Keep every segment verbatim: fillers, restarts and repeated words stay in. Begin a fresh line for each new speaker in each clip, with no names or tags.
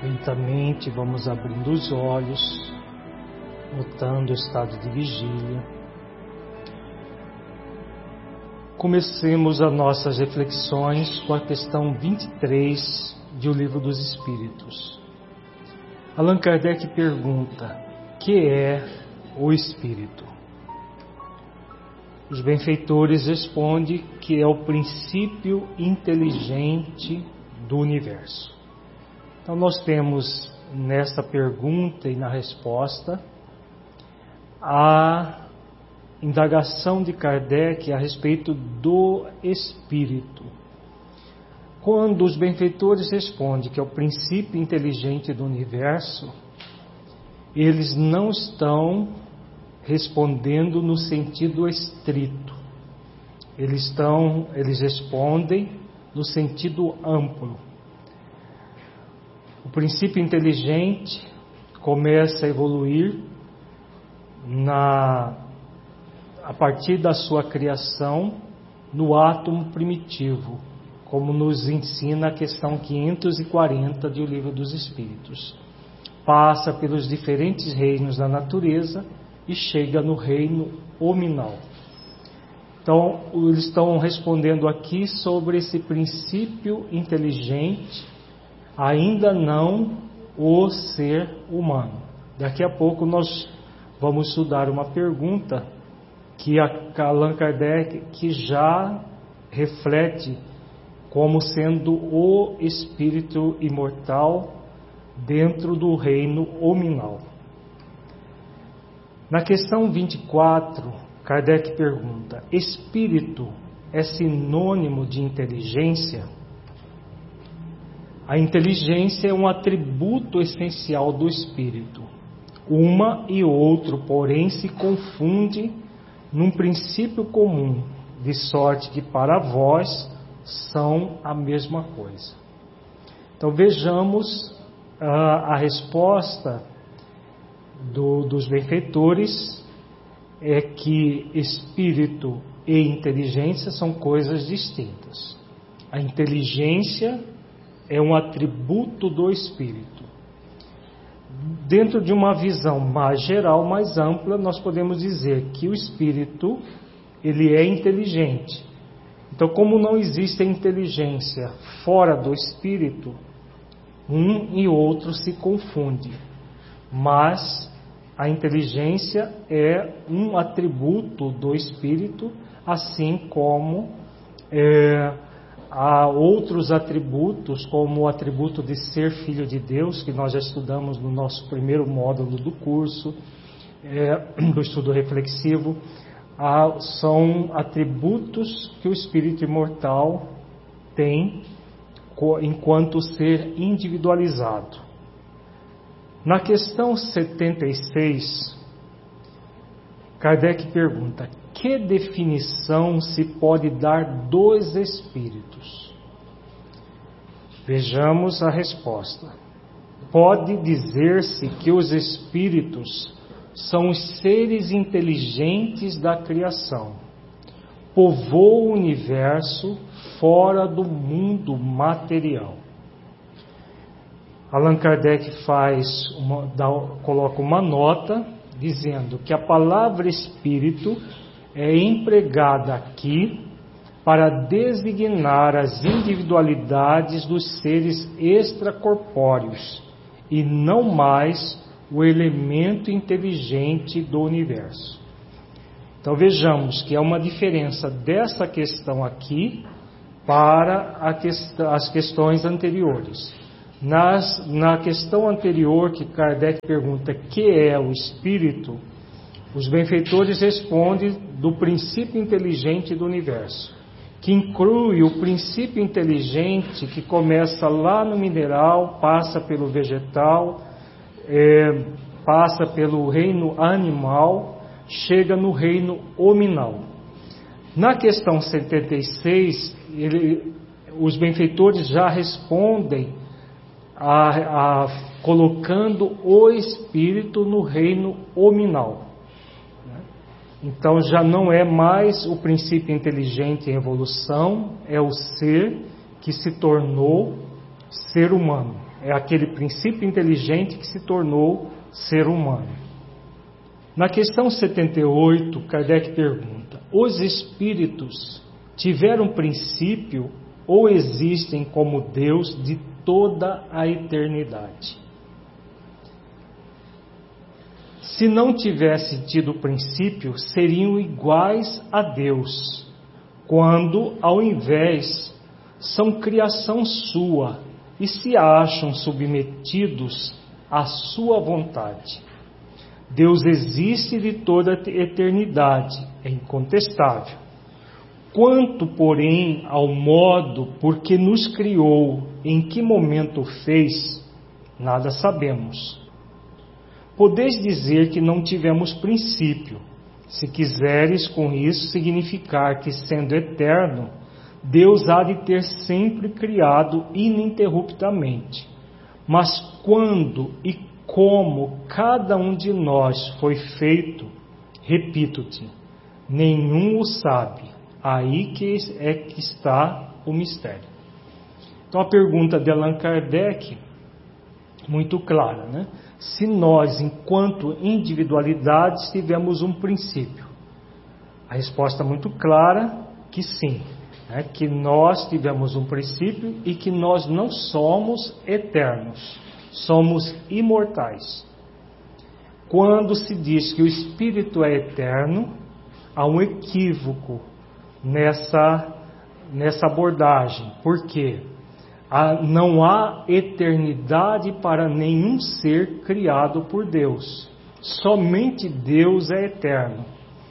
Lentamente vamos abrindo os olhos, notando o estado de vigília. Comecemos as nossas reflexões com a questão vinte e três de O Livro dos Espíritos. Allan Kardec pergunta: que é o Espírito? Os benfeitores respondem que é o princípio inteligente do universo. Então nós temos nesta pergunta e na resposta a indagação de Kardec a respeito do Espírito. Quando os benfeitores respondem que é o princípio inteligente do universo, eles não estão respondendo no sentido estrito. Eles estão, eles respondem no sentido amplo. O princípio inteligente começa a evoluir na, a partir da sua criação no átomo primitivo, como nos ensina a questão quinhentos e quarenta de O Livro dos Espíritos. Passa pelos diferentes reinos da natureza e chega no reino hominal. Então, eles estão respondendo aqui sobre esse princípio inteligente, ainda não o ser humano. Daqui a pouco nós vamos estudar uma pergunta que a Allan Kardec que já reflete como sendo o espírito imortal dentro do reino hominal. Na questão vinte e quatro, Kardec pergunta: espírito é sinônimo de inteligência? A inteligência é um atributo essencial do espírito. Uma e outro, porém, se confunde num princípio comum, de sorte que para vós são a mesma coisa. Então vejamos a, a resposta do, dos benfeitores é que espírito e inteligência são coisas distintas. A inteligência é um atributo do espírito. Dentro de uma visão mais geral, mais ampla, nós podemos dizer que o espírito ele é inteligente. Então, como não existe a inteligência fora do espírito, um e outro se confundem. Mas a inteligência é um atributo do espírito, assim como é, há outros atributos, como o atributo de ser filho de Deus, que nós já estudamos no nosso primeiro módulo do curso, é, do estudo reflexivo. Há, são atributos que o espírito imortal tem enquanto ser individualizado. Na questão setenta e seis, Kardec pergunta: que definição se pode dar dos espíritos? Vejamos a resposta. Pode dizer-se que os espíritos são os seres inteligentes da criação, povoam o universo fora do mundo material. Allan Kardec faz uma, dá, coloca uma nota dizendo que a palavra espírito é empregada aqui para designar as individualidades dos seres extracorpóreos e não mais o elemento inteligente do universo. Então vejamos que há uma diferença dessa questão aqui para a quest- as questões anteriores. Nas, na questão anterior que Kardec pergunta que é o espírito, os benfeitores respondem do princípio inteligente do universo, que inclui o princípio inteligente que começa lá no mineral, passa pelo vegetal, é, passa pelo reino animal, chega no reino hominal. Na questão setenta e seis, ele, os benfeitores já respondem a, a, colocando o espírito no reino hominal. Então já não é mais o princípio inteligente em evolução, é o ser que se tornou ser humano. é aquele princípio inteligente que se tornou ser humano. Na questão setenta e oito, Kardec pergunta: os espíritos tiveram princípio ou existem como Deus de toda a eternidade? Se não tivesse tido princípio, seriam iguais a Deus, quando, ao invés, são criação sua e se acham submetidos à sua vontade. Deus existe de toda a eternidade, é incontestável. Quanto, porém, ao modo por que nos criou, em que momento fez, nada sabemos. Podeis dizer que não tivemos princípio, se quiseres com isso significar que, sendo eterno, Deus há de ter sempre criado ininterruptamente. Mas quando e como cada um de nós foi feito, repito-te, nenhum o sabe. Aí que é que está o mistério. Então a pergunta de Allan Kardec, muito clara, né? Se nós, enquanto individualidades, tivemos um princípio. A resposta muito clara que sim, né? Que nós tivemos um princípio e que nós não somos eternos, somos imortais. Quando se diz que o espírito é eterno, há um equívoco nessa, nessa abordagem. Por quê? Há, não há eternidade para nenhum ser criado por Deus. Somente Deus é eterno.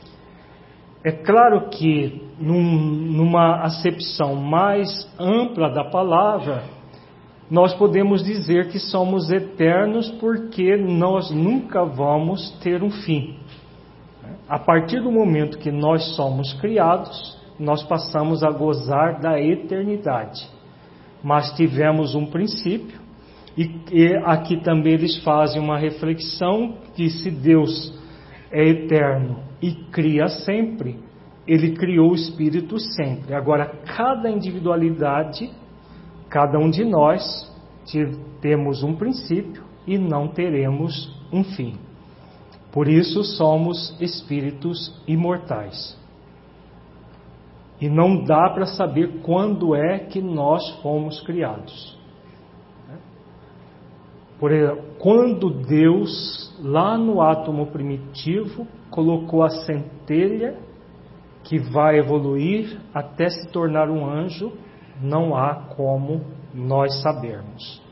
É claro que, num, numa acepção mais ampla da palavra, nós podemos dizer que somos eternos porque nós nunca vamos ter um fim. A partir do momento que nós somos criados, nós passamos a gozar da eternidade. Mas tivemos um princípio, e, e aqui também eles fazem uma reflexão que se Deus é eterno e cria sempre, Ele criou o Espírito sempre. Agora, cada individualidade, cada um de nós, temos um princípio e não teremos um fim. Por isso somos espíritos imortais. E não dá para saber quando é que nós fomos criados. Por exemplo, quando Deus, lá no átomo primitivo, colocou a centelha que vai evoluir até se tornar um anjo, não há como nós sabermos.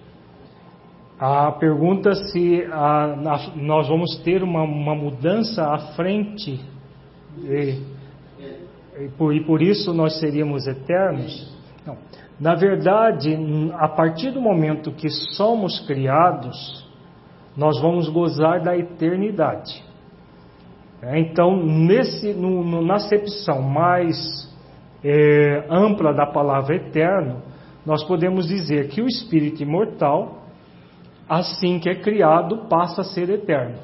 A pergunta se a, a, nós vamos ter uma, uma mudança à frente e, e, por, e por isso nós seríamos eternos? Não. Na verdade, a partir do momento que somos criados, nós vamos gozar da eternidade. Então, nesse, no, no, na acepção mais é, ampla da palavra eterno, nós podemos dizer que o espírito imortal, assim que é criado, passa a ser eterno.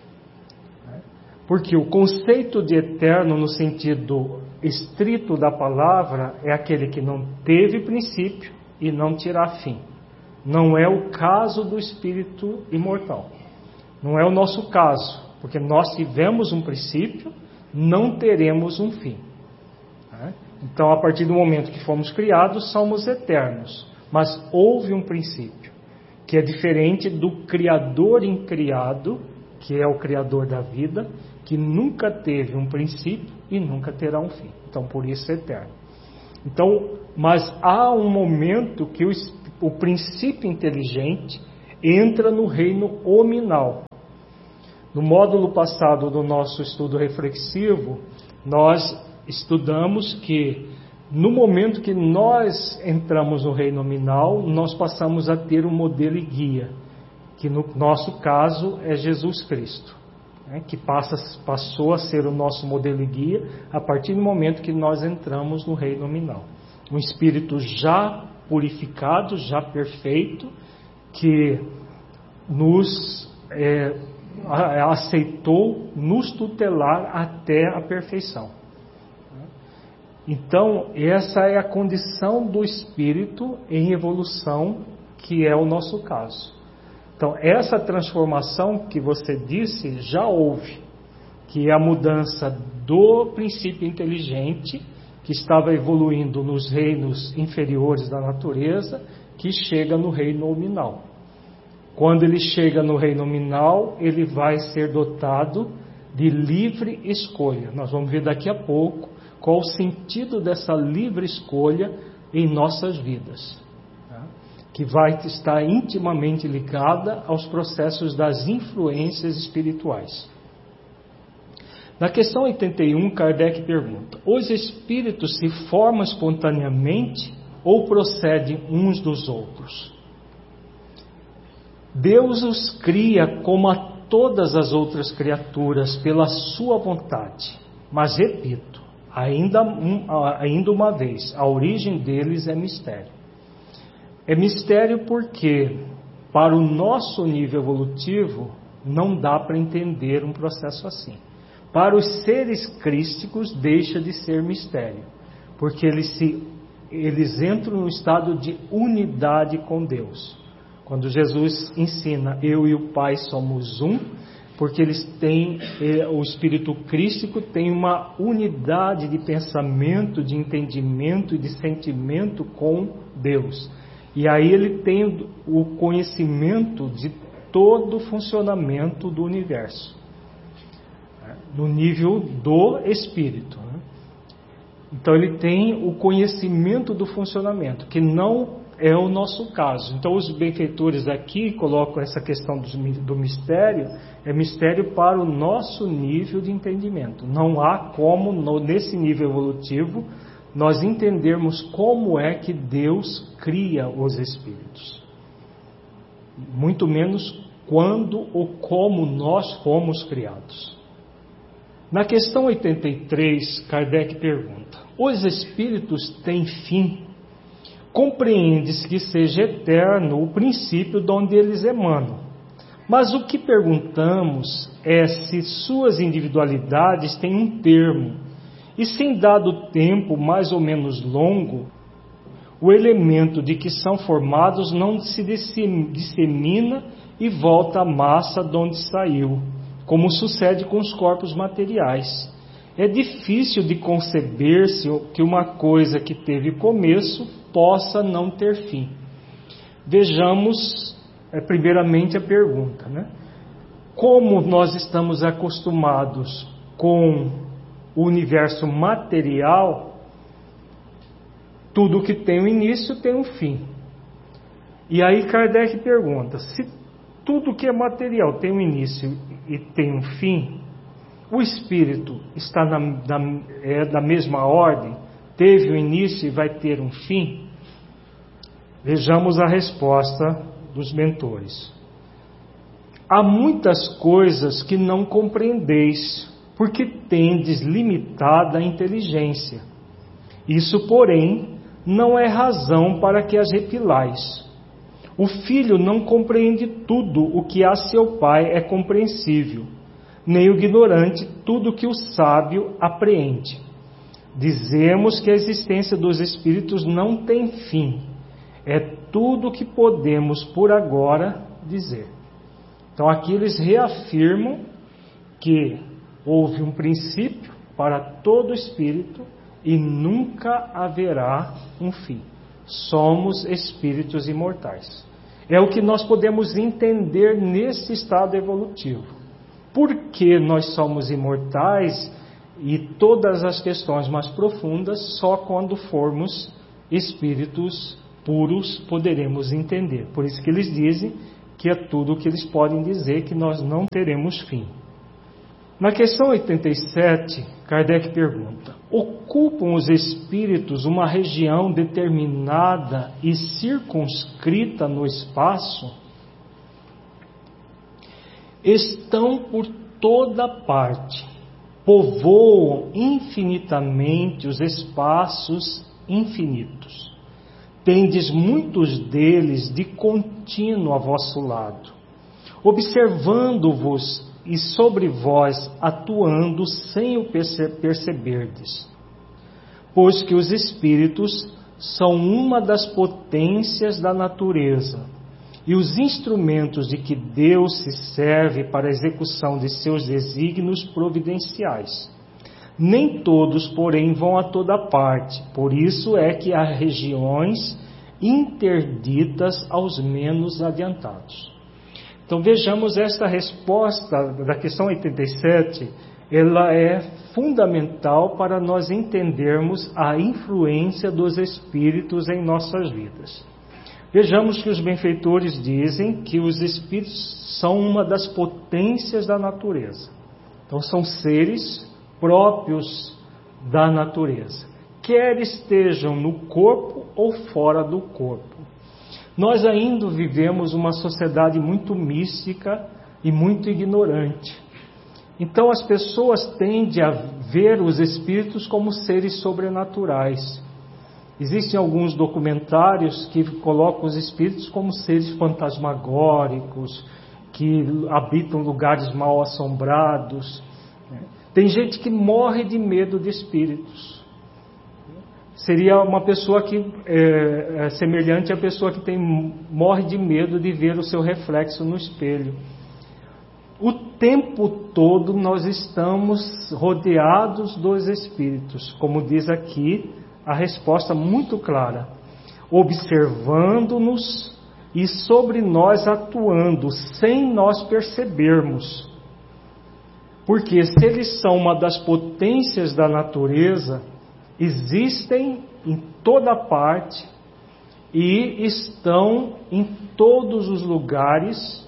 Porque o conceito de eterno, no sentido estrito da palavra, é aquele que não teve princípio e não terá fim. Não é o caso do espírito imortal. Não é o nosso caso, porque nós tivemos um princípio, não teremos um fim. Então, a partir do momento que fomos criados, somos eternos. Mas houve um princípio, que é diferente do Criador incriado, que é o Criador da vida, que nunca teve um princípio e nunca terá um fim. Então, por isso é eterno. Então, mas há um momento que o, o princípio inteligente entra no reino hominal. No módulo passado do nosso estudo reflexivo, nós estudamos que no momento que nós entramos no reino nominal, nós passamos a ter um modelo e guia, que no nosso caso é Jesus Cristo, né, que passa, passou a ser o nosso modelo e guia a partir do momento que nós entramos no reino nominal. Um espírito já purificado, já perfeito, que nos é, aceitou nos tutelar até a perfeição. Então, essa é a condição do espírito em evolução que é o nosso caso. Então, essa transformação que você disse já houve, que é a mudança do princípio inteligente, que estava evoluindo nos reinos inferiores da natureza, que chega no reino nominal. Quando ele chega no reino nominal, ele vai ser dotado de livre escolha. Nós vamos ver daqui a pouco qual o sentido dessa livre escolha em nossas vidas, tá? Que vai estar intimamente ligada aos processos das influências espirituais. Na questão oitenta e um, Kardec pergunta: os espíritos se formam espontaneamente ou procedem uns dos outros? Deus os cria como a todas as outras criaturas pela sua vontade. Mas repito, ainda, um, ainda uma vez, a origem deles é mistério. É mistério porque, para o nosso nível evolutivo, não dá para entender um processo assim. Para os seres crísticos deixa de ser mistério, porque eles, se, eles entram no estado de unidade com Deus. Quando Jesus ensina, eu e o Pai somos um, porque eles têm, o espírito crístico tem uma unidade de pensamento, de entendimento e de sentimento com Deus. E aí ele tem o conhecimento de todo o funcionamento do universo, no nível do espírito. Então ele tem o conhecimento do funcionamento, que não é o nosso caso. Então os benfeitores aqui colocam essa questão do mistério, é mistério para o nosso nível de entendimento. Não há como, nesse nível evolutivo, nós entendermos como é que Deus cria os espíritos. Muito menos quando ou como nós fomos criados. Na questão oitenta e três, Kardec pergunta: os espíritos têm fim? Compreendes que seja eterno o princípio de onde eles emanam. Mas o que perguntamos é se suas individualidades têm um termo, e sem dado tempo mais ou menos longo, o elemento de que são formados não se dissemina e volta à massa de onde saiu, como sucede com os corpos materiais. É difícil de conceber-se que uma coisa que teve começo possa não ter fim. Vejamos, é, primeiramente, a pergunta, né? Como nós estamos acostumados com o universo material, tudo que tem um início tem um fim. E aí Kardec pergunta: se tudo que é material tem um início e tem um fim, o espírito está na, na, é da mesma ordem? Teve um início e vai ter um fim? Vejamos a resposta dos mentores. Há muitas coisas que não compreendeis, porque tendes limitada inteligência. Isso, porém, não é razão para que as repilais. O filho não compreende tudo o que a seu pai é compreensível, nem o ignorante tudo o que o sábio apreende. Dizemos que a existência dos espíritos não tem fim. É tudo o que podemos por agora dizer. Então aqui eles reafirmam que houve um princípio para todo espírito e nunca haverá um fim. Somos espíritos imortais. É o que nós podemos entender nesse estado evolutivo. Por que nós somos imortais? E todas as questões mais profundas, só quando formos espíritos puros poderemos entender. Por isso que eles dizem que é tudo o que eles podem dizer, que nós não teremos fim. Na questão oitenta e sete, Kardec pergunta: ocupam os espíritos uma região determinada e circunscrita no espaço? Estão por toda parte, povoam infinitamente os espaços infinitos. Tendes muitos deles de contínuo a vosso lado, observando-vos e sobre vós atuando sem o perceberdes. Pois que os espíritos são uma das potências da natureza e os instrumentos de que Deus se serve para a execução de seus desígnios providenciais. Nem todos, porém, vão a toda parte, por isso é que há regiões interditas aos menos adiantados. Então vejamos esta resposta da questão oitenta e sete, ela é fundamental para nós entendermos a influência dos espíritos em nossas vidas. Vejamos que os benfeitores dizem que os espíritos são uma das potências da natureza. Então são seres próprios da natureza, quer estejam no corpo ou fora do corpo. Nós ainda vivemos uma sociedade muito mística e muito ignorante. Então as pessoas tendem a ver os espíritos como seres sobrenaturais. Existem alguns documentários que colocam os espíritos como seres fantasmagóricos, que habitam lugares mal assombrados. Tem gente que morre de medo de espíritos. Seria uma pessoa que é, é semelhante à pessoa que tem, morre de medo de ver o seu reflexo no espelho. O tempo todo nós estamos rodeados dos espíritos, como diz aqui a resposta muito clara, observando-nos e sobre nós atuando, sem nós percebermos. Porque se eles são uma das potências da natureza, existem em toda parte e estão em todos os lugares,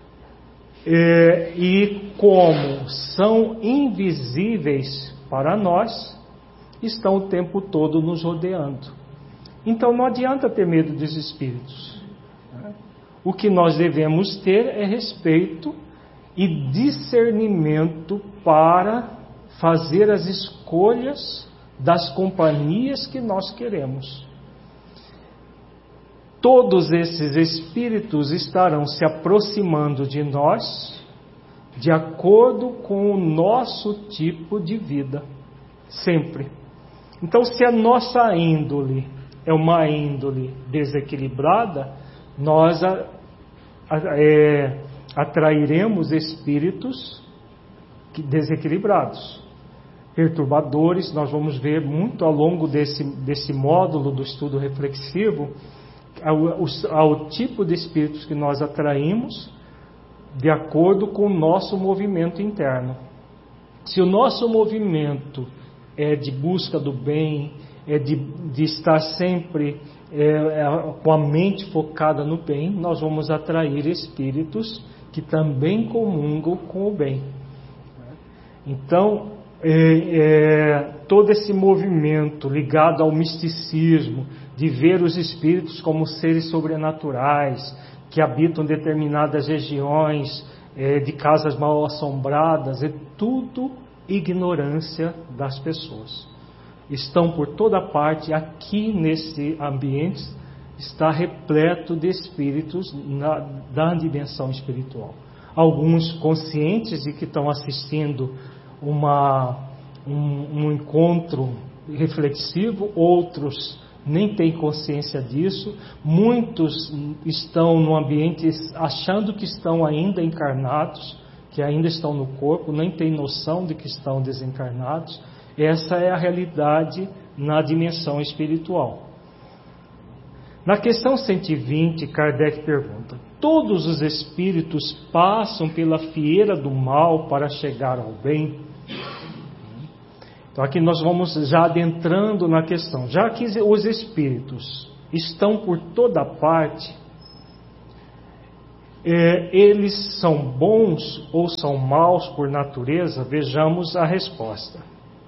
é, e como são invisíveis para nós, estão o tempo todo nos rodeando. Então não adianta ter medo dos espíritos. O que nós devemos ter é respeito e discernimento para fazer as escolhas das companhias que nós queremos. Todos esses espíritos estarão se aproximando de nós de acordo com o nosso tipo de vida, sempre. Então, se a nossa índole é uma índole desequilibrada, nós a, a, é, atrairemos espíritos desequilibrados, perturbadores. Nós vamos ver muito ao longo desse, desse módulo do estudo reflexivo ao, ao tipo de espíritos que nós atraímos de acordo com o nosso movimento interno. Se o nosso movimento é de busca do bem, é de, de estar sempre é, é, com a mente focada no bem, nós vamos atrair espíritos que também comungam com o bem. Então, é, é, todo esse movimento ligado ao misticismo, de ver os espíritos como seres sobrenaturais, que habitam determinadas regiões, é, de casas mal assombradas, é tudo ignorância das pessoas. Estão por toda parte. Aqui nesse ambiente está repleto de espíritos na, da dimensão espiritual. Alguns conscientes de que estão assistindo uma, um, um encontro reflexivo, outros nem têm consciência disso. Muitos estão no ambiente achando que estão ainda encarnados, que ainda estão no corpo, nem têm noção de que estão desencarnados. Essa é a realidade na dimensão espiritual. Na questão cento e vinte, Kardec pergunta: todos os espíritos passam pela fieira do mal para chegar ao bem? Então aqui nós vamos já adentrando na questão. Já que os espíritos estão por toda parte, é, eles são bons ou são maus por natureza? Vejamos a resposta.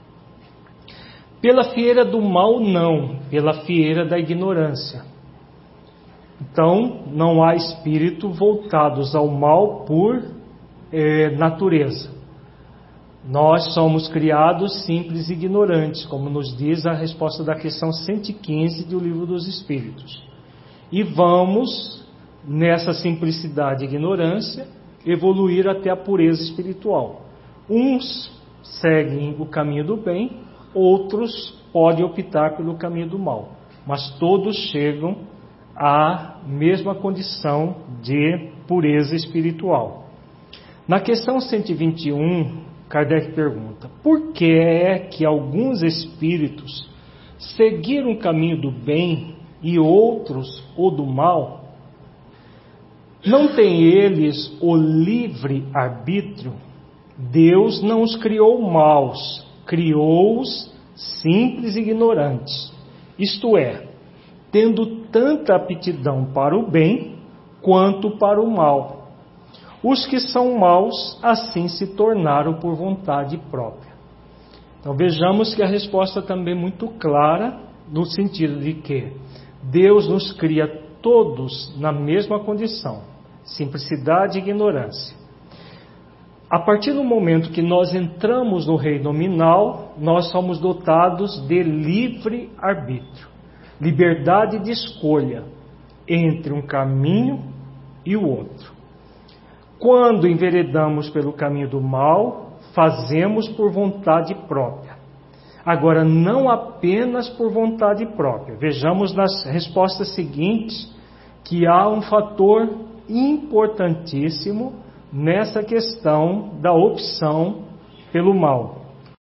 Pela fieira do mal, não. Pela fieira da ignorância. Então, não há espírito voltados ao mal por é, natureza. Nós somos criados simples e ignorantes, como nos diz a resposta da questão cento e quinze do Livro dos Espíritos. E vamos, nessa simplicidade e ignorância, evoluir até a pureza espiritual. Uns seguem o caminho do bem, outros podem optar pelo caminho do mal. mas todos chegam à mesma condição de pureza espiritual. Na questão cento e vinte e um, Kardec pergunta: por que é que alguns espíritos seguiram o caminho do bem e outros o do mal? Não têm eles o livre arbítrio? Deus não os criou maus, criou-os simples e ignorantes, isto é, tendo tanta aptidão para o bem quanto para o mal. Os que são maus assim se tornaram por vontade própria. Então vejamos que a resposta também é muito clara, no sentido de que Deus nos cria todos na mesma condição, simplicidade e ignorância. A partir do momento que nós entramos no reino nominal, nós somos dotados de livre arbítrio, liberdade de escolha entre um caminho e o outro. Quando enveredamos pelo caminho do mal, fazemos por vontade própria. Agora, não apenas por vontade própria. Vejamos nas respostas seguintes que há um fator importantíssimo nessa questão da opção pelo mal.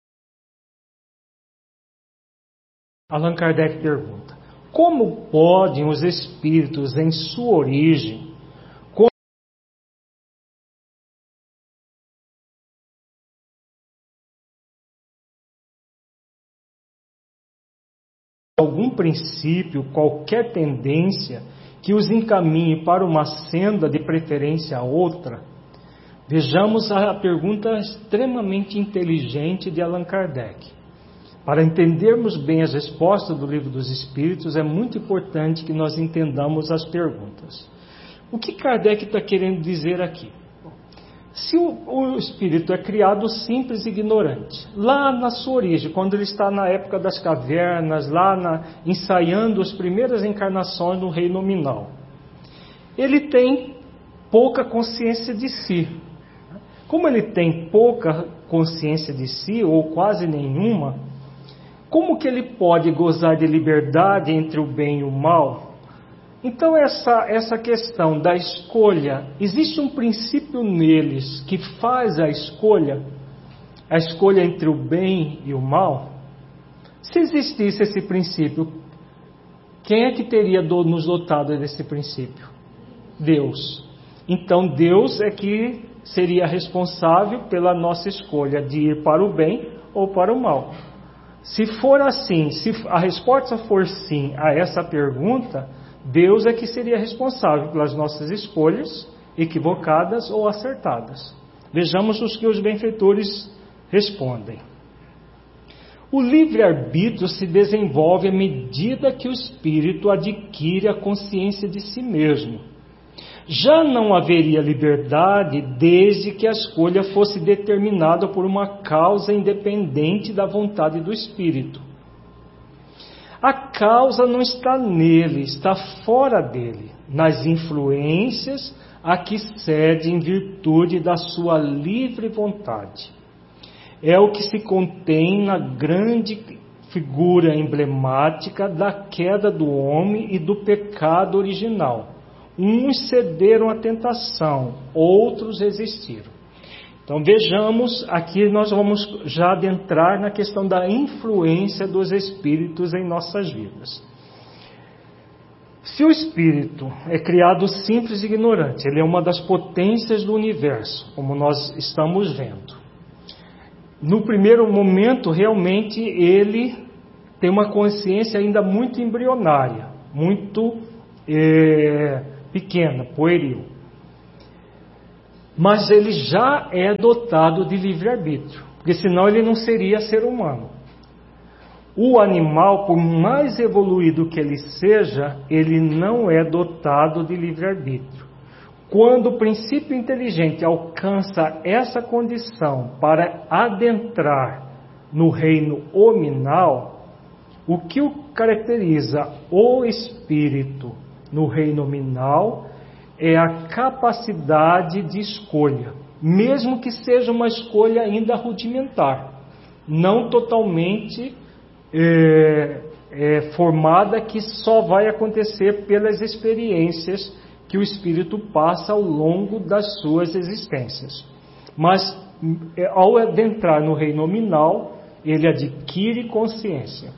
Allan Kardec pergunta: como podem os espíritos em sua origem algum princípio, qualquer tendência que os encaminhe para uma senda de preferência a outra? Vejamos a pergunta extremamente inteligente de Allan Kardec. Para entendermos bem as respostas do Livro dos Espíritos, é muito importante que nós entendamos as perguntas. O que Kardec está querendo dizer aqui? Se o, o espírito é criado simples e ignorante, lá na sua origem, quando ele está na época das cavernas, lá na, ensaiando as primeiras encarnações no reino nominal, ele tem pouca consciência de si. Como ele tem pouca consciência de si, ou quase nenhuma, como que ele pode gozar de liberdade entre o bem e o mal? Então essa, essa questão da escolha, existe um princípio neles que faz a escolha, a escolha entre o bem e o mal? Se existisse esse princípio, quem é que teria nos dotado desse princípio? Deus. Então Deus é que seria responsável pela nossa escolha de ir para o bem ou para o mal. Se for assim, se a resposta for sim a essa pergunta, Deus é que seria responsável pelas nossas escolhas, equivocadas ou acertadas. Vejamos os que os benfeitores respondem. O livre-arbítrio se desenvolve à medida que o espírito adquire a consciência de si mesmo. Já não haveria liberdade desde que a escolha fosse determinada por uma causa independente da vontade do espírito. A causa não está nele, está fora dele, nas influências a que cede em virtude da sua livre vontade. É o que se contém na grande figura emblemática da queda do homem e do pecado original. Uns cederam à tentação, outros resistiram. Então vejamos, aqui nós vamos já adentrar na questão da influência dos espíritos em nossas vidas. Se o espírito é criado simples e ignorante, ele é uma das potências do universo, como nós estamos vendo. No primeiro momento, realmente, ele tem uma consciência ainda muito embrionária, muito é, pequena, pueril. Mas ele já é dotado de livre-arbítrio, porque senão ele não seria ser humano. O animal, por mais evoluído que ele seja, ele não é dotado de livre-arbítrio. Quando o princípio inteligente alcança essa condição para adentrar no reino hominal, o que o caracteriza o espírito no reino nominal é a capacidade de escolha, mesmo que seja uma escolha ainda rudimentar, não totalmente é, é, formada que só vai acontecer pelas experiências que o espírito passa ao longo das suas existências. Mas ao adentrar no reino nominal, ele adquire consciência.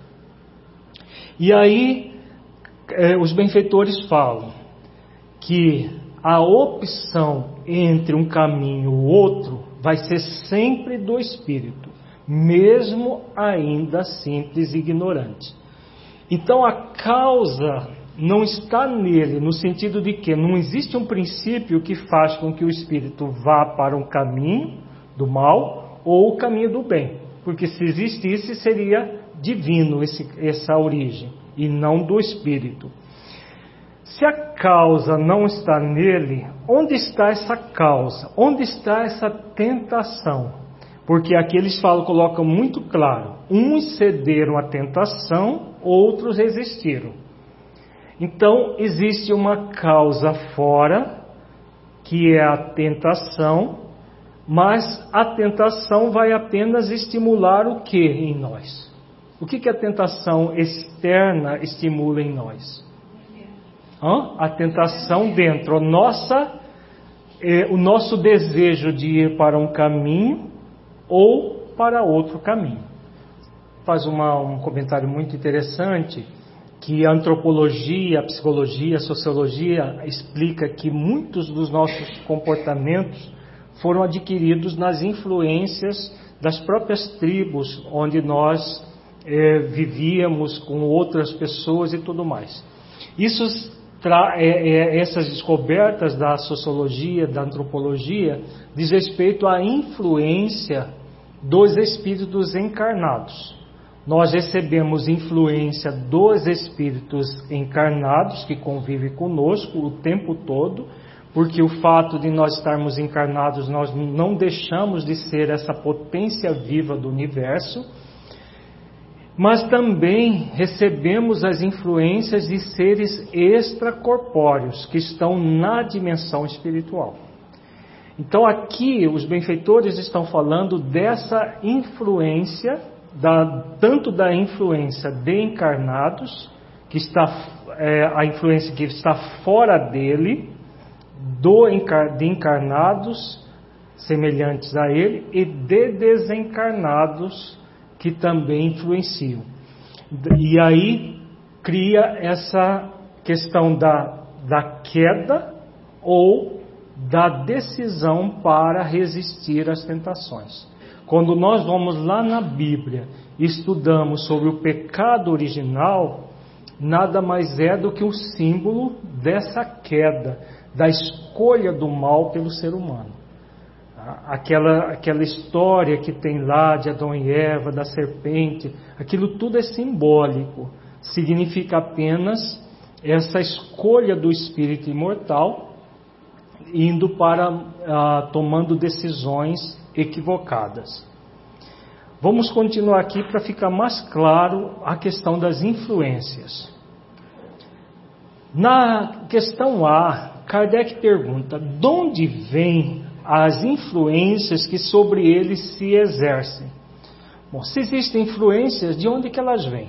E aí é, os benfeitores falam que a opção entre um caminho e o outro vai ser sempre do espírito, mesmo ainda simples e ignorante. Então a causa não está nele, no sentido de que não existe um princípio que faz com que o espírito vá para um caminho do mal ou o caminho do bem, porque se existisse seria divino esse, essa origem e não do espírito. Se a causa não está nele, onde está essa causa? Onde está essa tentação? Porque aqui eles falam, colocam muito claro, uns cederam à tentação, outros resistiram. Então existe uma causa fora, que é a tentação, mas a tentação vai apenas estimular o que em nós? O que, que a tentação externa estimula em nós? Hã? A tentação dentro, a nossa, eh, o nosso desejo de ir para um caminho ou para outro caminho. Faz uma, um comentário muito interessante, que a antropologia, a psicologia, a sociologia explica que muitos dos nossos comportamentos foram adquiridos nas influências das próprias tribos onde nós eh, vivíamos com outras pessoas e tudo mais. Isso Tra- é, é, essas descobertas da sociologia, da antropologia, diz respeito à influência dos espíritos encarnados. Nós recebemos influência dos espíritos encarnados que convivem conosco o tempo todo, porque o fato de nós estarmos encarnados, nós não deixamos de ser essa potência viva do universo. Mas também recebemos as influências de seres extracorpóreos que estão na dimensão espiritual. Então aqui os benfeitores estão falando dessa influência, da, tanto da influência de encarnados, que está, é, a influência que está fora dele, do, de encarnados semelhantes a ele e de desencarnados que também influenciam. E aí cria essa questão da, da queda ou da decisão para resistir às tentações. Quando nós vamos lá na Bíblia e estudamos sobre o pecado original, nada mais é do que o símbolo dessa queda, da escolha do mal pelo ser humano. Aquela, aquela história que tem lá de Adão e Eva, da serpente, aquilo tudo é simbólico, significa apenas essa escolha do espírito imortal indo para, ah, tomando decisões equivocadas. Vamos continuar aqui para ficar mais claro a questão das influências. Na questão A, Kardec pergunta, de onde vem as influências que sobre eles se exercem? Bom, se existem influências, de onde que elas vêm?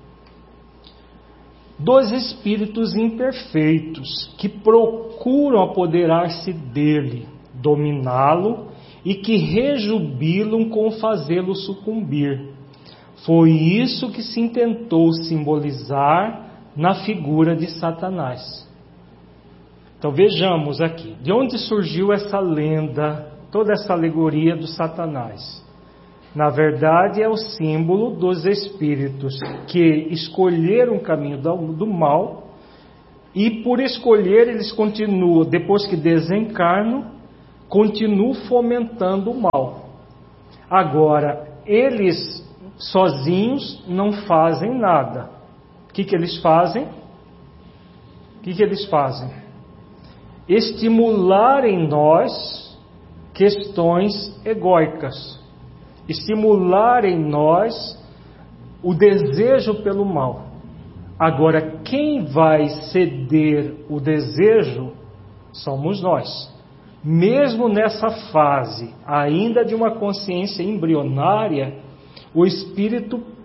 Dos espíritos imperfeitos, que procuram apoderar-se dele, dominá-lo, e que rejubilam com fazê-lo sucumbir. Foi isso que se intentou simbolizar na figura de Satanás. Então vejamos aqui, de onde surgiu essa lenda, toda essa alegoria do Satanás? Na verdade é o símbolo dos espíritos que escolheram o caminho do mal e por escolher eles continuam, depois que desencarnam, continuam fomentando o mal. Agora, eles sozinhos não fazem nada. O que, que eles fazem? O que, que eles fazem? Estimular em nós questões egóicas, estimular em nós o desejo pelo mal. Agora, quem vai ceder o desejo somos nós. Mesmo nessa fase, ainda de uma consciência embrionária, o espírito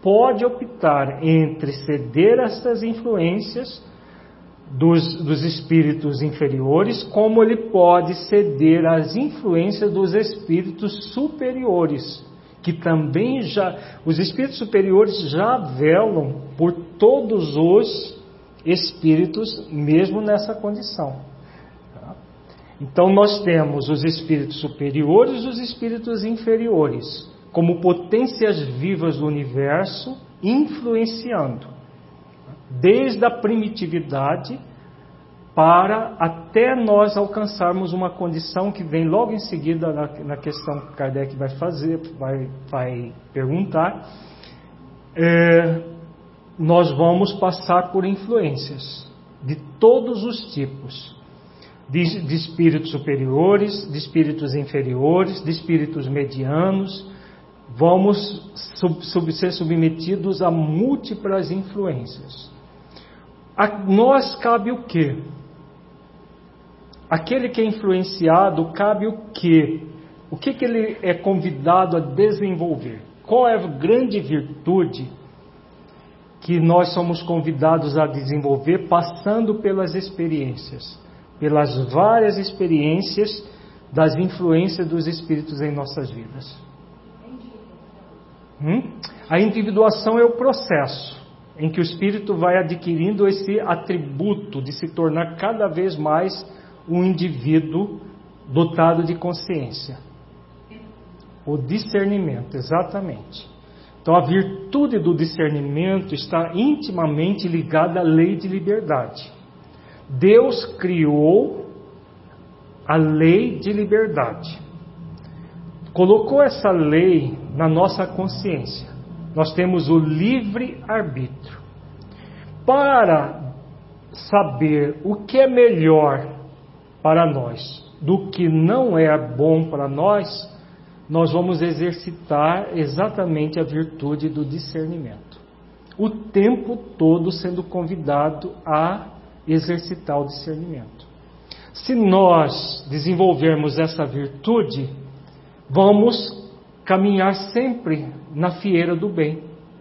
pode optar entre ceder a essas influências dos, dos espíritos inferiores, como ele pode ceder às influências dos espíritos superiores, que também já, os espíritos superiores já velam por todos os espíritos, mesmo nessa condição. Então nós temos os espíritos superiores e os espíritos inferiores, como potências vivas do universo, influenciando, desde a primitividade para até nós alcançarmos uma condição que vem logo em seguida na, na questão que Kardec vai fazer, vai, vai perguntar, é, nós vamos passar por influências de todos os tipos, de, de espíritos superiores, de espíritos inferiores, de espíritos medianos, vamos sub, sub, ser submetidos a múltiplas influências. A nós cabe o quê? Aquele que é influenciado, cabe o quê? O que, que ele é convidado a desenvolver? Qual é a grande virtude que nós somos convidados a desenvolver passando pelas experiências? Pelas várias experiências das influências dos espíritos em nossas vidas. Hum? A individuação é o processo em que o espírito vai adquirindo esse atributo de se tornar cada vez mais um indivíduo dotado de consciência. O discernimento, exatamente. Então a virtude do discernimento está intimamente ligada à lei de liberdade. Deus criou a lei de liberdade. Colocou essa lei na nossa consciência. Nós temos o livre-arbítrio. Para saber o que é melhor para nós do que não é bom para nós, nós vamos exercitar exatamente a virtude do discernimento. O tempo todo sendo convidado a exercitar o discernimento. Se nós desenvolvermos essa virtude, vamos caminhar sempre na fieira do bem.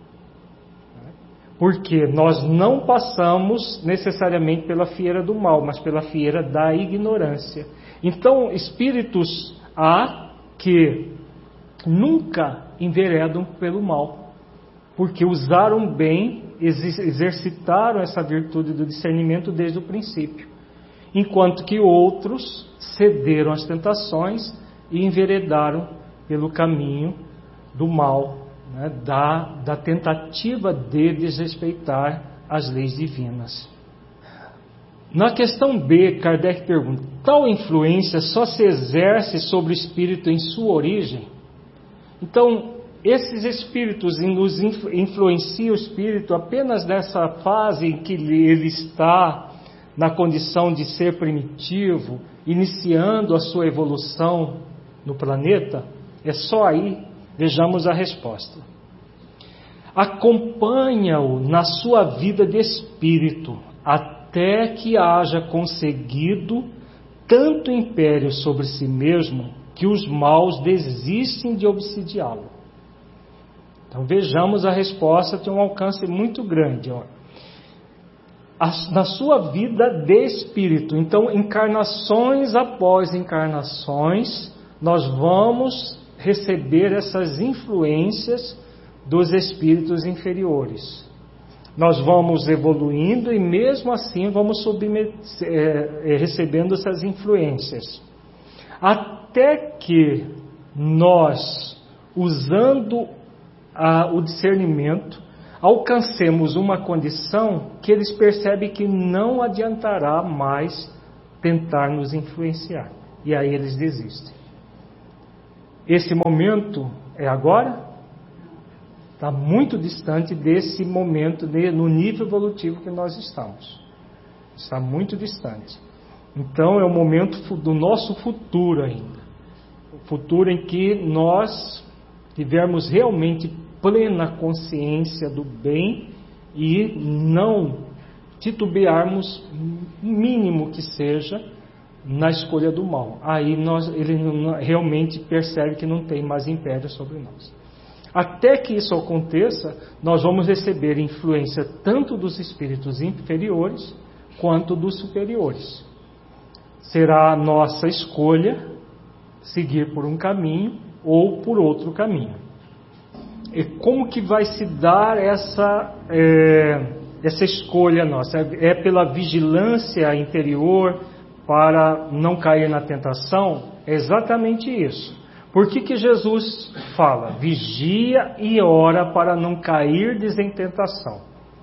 Porque nós não passamos necessariamente pela fieira do mal, mas pela fieira da ignorância. Então, espíritos há que nunca enveredam pelo mal, porque usaram bem, exercitaram essa virtude do discernimento desde o princípio. Enquanto que outros cederam às tentações e enveredaram pelo caminho do mal, né, da, da tentativa de desrespeitar as leis divinas. Na questão B, Kardec pergunta: tal influência só se exerce sobre o espírito em sua origem? Então, esses espíritos nos influenciam o espírito apenas nessa fase em que ele está na condição de ser primitivo, iniciando a sua evolução no planeta? É só aí? Vejamos a resposta. Acompanha-o na sua vida de espírito, até que haja conseguido tanto império sobre si mesmo, que os maus desistem de obsidiá-lo. Então vejamos a resposta, tem um alcance muito grande. Ó. Na sua vida de espírito, então encarnações após encarnações, nós vamos receber essas influências dos espíritos inferiores. Nós vamos evoluindo e mesmo assim vamos submeter, é, recebendo essas influências. Até que nós, usando a, o discernimento, alcancemos uma condição que eles percebem que não adiantará mais tentar nos influenciar. E aí eles desistem. Esse momento é agora? Está muito distante desse momento, de, no nível evolutivo que nós estamos. Está muito distante. Então é o momento do nosso futuro ainda. O futuro em que nós tivermos realmente plena consciência do bem e não titubearmos, mínimo que seja, na escolha do mal. Aí nós, ele realmente percebe que não tem mais império sobre nós. Até que isso aconteça, nós vamos receber influência tanto dos espíritos inferiores quanto dos superiores. Será a nossa escolha seguir por um caminho ou por outro caminho. E como que vai se dar essa, é, essa escolha nossa? É pela vigilância interior para não cair na tentação? É exatamente isso. Por que que Jesus fala? Vigia e ora para não cair em tentação.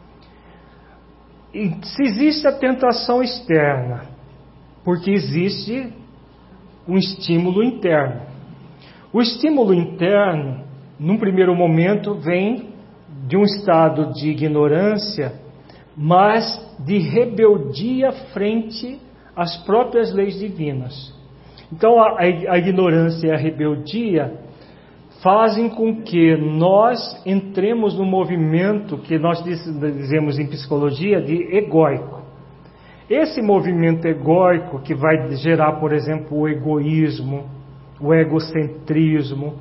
E se existe a tentação externa, porque existe um estímulo interno. O estímulo interno, num primeiro momento, vem de um estado de ignorância, mas de rebeldia frente às próprias leis divinas. Então a, a ignorância e a rebeldia fazem com que nós entremos no movimento que nós dizemos em psicologia de egóico. Esse movimento egóico que vai gerar, por exemplo, o egoísmo, o egocentrismo,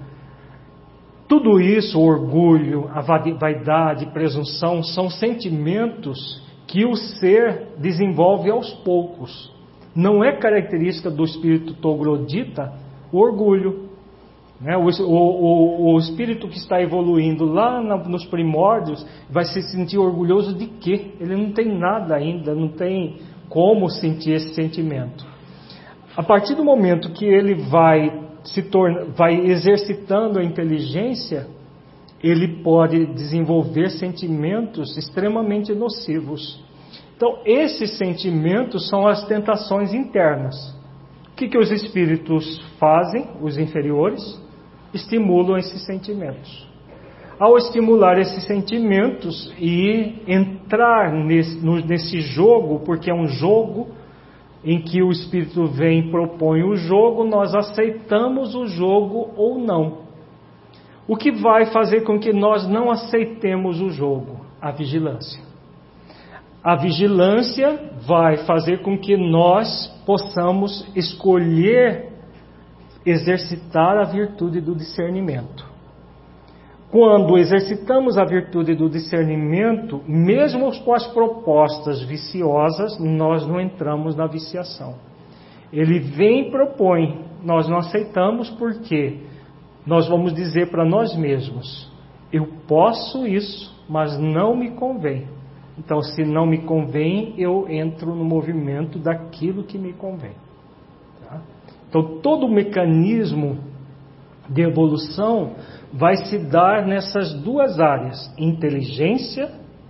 tudo isso, o orgulho, a vaidade, presunção, são sentimentos que o ser desenvolve aos poucos. Não é característica do espírito troglodita o orgulho. Né? O, o, o espírito que está evoluindo lá na, nos primórdios vai se sentir orgulhoso de quê? Ele não tem nada ainda, não tem como sentir esse sentimento. A partir do momento que ele vai, se torna, vai exercitando a inteligência, ele pode desenvolver sentimentos extremamente nocivos. Então, esses sentimentos são as tentações internas. O que, que os espíritos fazem, os inferiores? Estimulam esses sentimentos. Ao estimular esses sentimentos e entrar nesse, nesse jogo, porque é um jogo em que o espírito vem e propõe o jogo, nós aceitamos o jogo ou não. O que vai fazer com que nós não aceitemos o jogo? A vigilância. A vigilância vai fazer com que nós possamos escolher exercitar a virtude do discernimento. Quando exercitamos a virtude do discernimento, mesmo com as propostas viciosas, nós não entramos na viciação. Ele vem e propõe, nós não aceitamos porque nós vamos dizer para nós mesmos: eu posso isso, mas não me convém. Então, se não me convém, eu entro no movimento daquilo que me convém. Tá? Então, todo o mecanismo de evolução vai se dar nessas duas áreas, inteligência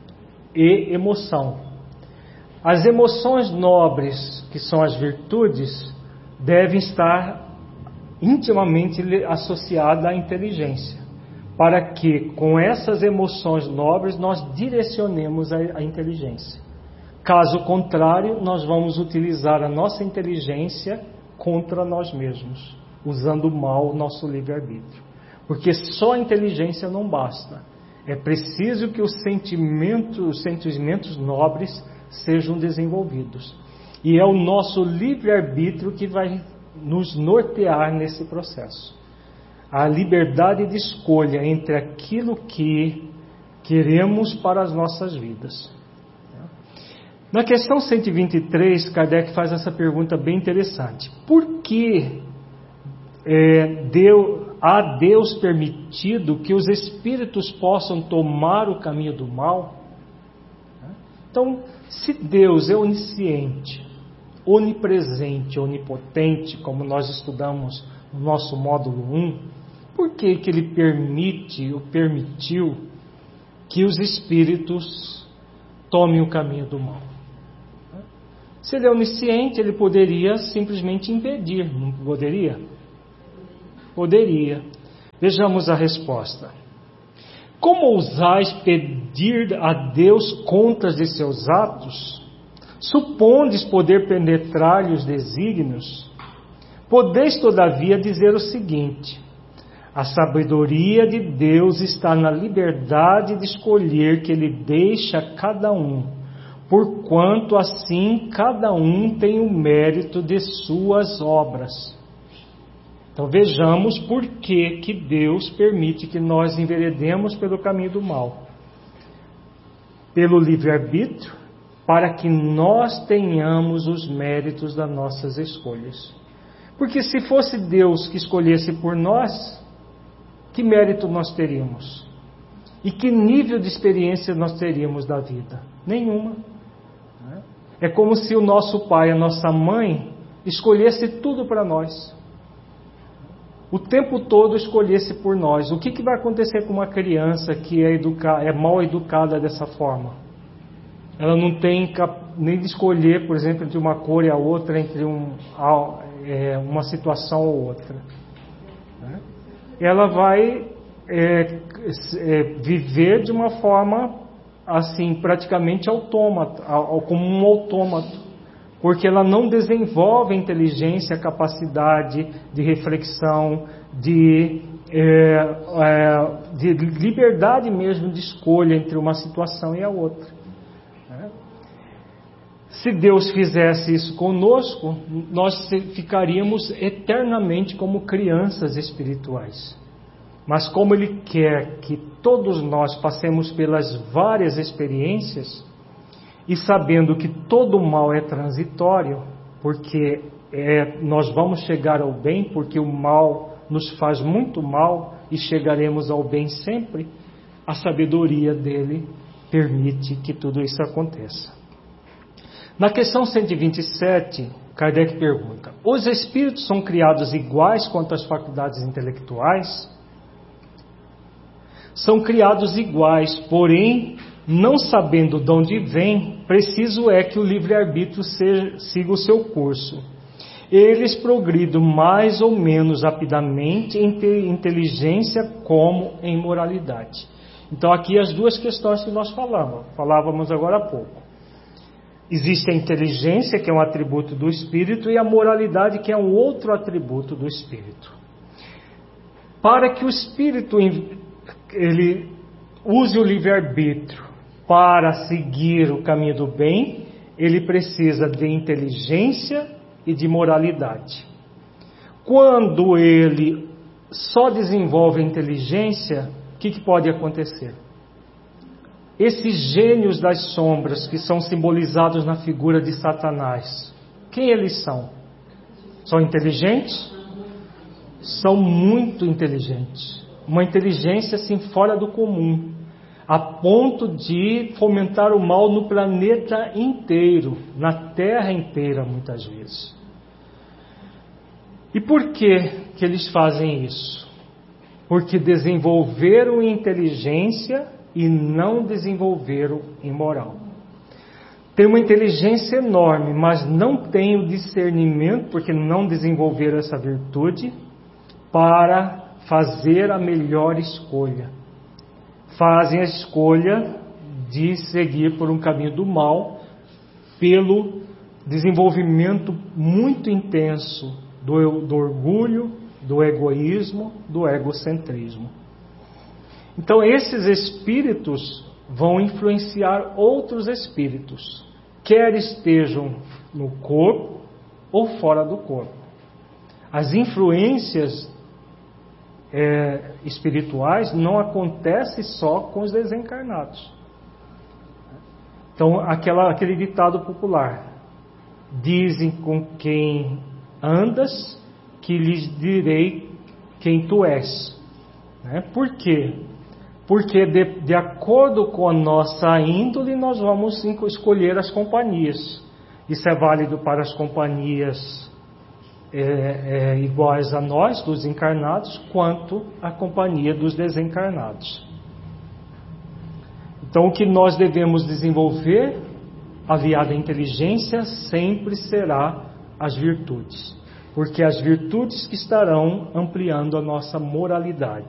e emoção. As emoções nobres, que são as virtudes, devem estar intimamente associadas à inteligência, para que com essas emoções nobres nós direcionemos a, a inteligência. Caso contrário, nós vamos utilizar a nossa inteligência contra nós mesmos, usando mal o nosso livre-arbítrio. Porque só a inteligência não basta. É preciso que os sentimentos, os sentimentos nobres sejam desenvolvidos. E é o nosso livre-arbítrio que vai nos nortear nesse processo. A liberdade de escolha entre aquilo que queremos para as nossas vidas. Na questão cento e vinte e três, Kardec faz essa pergunta bem interessante. Por que é, Deus, há Deus permitido que os espíritos possam tomar o caminho do mal? Então, se Deus é onisciente, onipresente, onipotente, como nós estudamos no nosso módulo um, por que que Ele permite ou permitiu que os espíritos tomem o caminho do mal? Se Ele é onisciente, Ele poderia simplesmente impedir, não poderia? Poderia. Vejamos a resposta. Como ousais pedir a Deus contas de seus atos? Supondes poder penetrar-lhe os desígnios? Podeis, todavia, dizer o seguinte: a sabedoria de Deus está na liberdade de escolher que Ele deixa a cada um, porquanto assim cada um tem o mérito de suas obras. Então vejamos por que que Deus permite que nós enveredemos pelo caminho do mal. Pelo livre-arbítrio, para que nós tenhamos os méritos das nossas escolhas. Porque se fosse Deus que escolhesse por nós, que mérito nós teríamos? E que nível de experiência nós teríamos da vida? Nenhuma. É como se o nosso pai, a nossa mãe, escolhesse tudo para nós. O tempo todo escolhesse por nós. O que, que vai acontecer com uma criança que é, educa... é mal educada dessa forma? Ela não tem cap... nem de escolher, por exemplo, entre uma cor e a outra, entre um... é, uma situação ou outra. Ela vai é, é, viver de uma forma assim, praticamente autômata, como um autômato, porque ela não desenvolve a inteligência, a capacidade de reflexão, de, é, é, de liberdade mesmo de escolha entre uma situação e a outra. Se Deus fizesse isso conosco, nós ficaríamos eternamente como crianças espirituais. Mas como Ele quer que todos nós passemos pelas várias experiências, e sabendo que todo mal é transitório, porque é, nós vamos chegar ao bem, porque o mal nos faz muito mal e chegaremos ao bem sempre, a sabedoria dele permite que tudo isso aconteça. Na questão cento e vinte e sete, Kardec pergunta: os espíritos são criados iguais quanto às faculdades intelectuais? São criados iguais, porém, não sabendo de onde vem, preciso é que o livre-arbítrio siga o seu curso. Eles progridem mais ou menos rapidamente em inteligência como em moralidade. Então aqui as duas questões que nós falamos, falávamos agora há pouco. Existe a inteligência, que é um atributo do espírito, e a moralidade, que é um outro atributo do espírito. Para que o espírito ele use o livre-arbítrio para seguir o caminho do bem, ele precisa de inteligência e de moralidade. Quando ele só desenvolve a inteligência, o que, que pode acontecer? Esses gênios das sombras que são simbolizados na figura de Satanás, quem eles são? São inteligentes? São muito inteligentes. Uma inteligência assim fora do comum, a ponto de fomentar o mal no planeta inteiro, na Terra inteira muitas vezes. E por que que eles fazem isso? Porque desenvolveram inteligência e não desenvolveram em moral. Tem uma inteligência enorme, mas não tem o discernimento, porque não desenvolveram essa virtude, para fazer a melhor escolha. Fazem a escolha de seguir por um caminho do mal, pelo desenvolvimento muito intenso do, do orgulho, do egoísmo, do egocentrismo. Então esses espíritos vão influenciar outros espíritos, quer estejam no corpo ou fora do corpo. As influências É, espirituais não acontece só com os desencarnados. Então, aquela, aquele ditado popular: dizem com quem andas, que lhes direi quem tu és. Né? Por quê? Porque de, de acordo com a nossa índole, nós vamos escolher as companhias. Isso é válido para as companhias É, é, iguais a nós, dos encarnados, quanto a companhia dos desencarnados. Então, o que nós devemos desenvolver, aliado à inteligência, sempre será as virtudes, porque as virtudes que estarão ampliando a nossa moralidade.